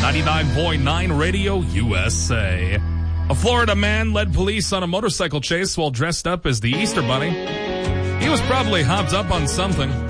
99.9 Radio USA. A Florida man led police on a motorcycle chase while dressed up as the Easter Bunny. He was probably hopped up on something.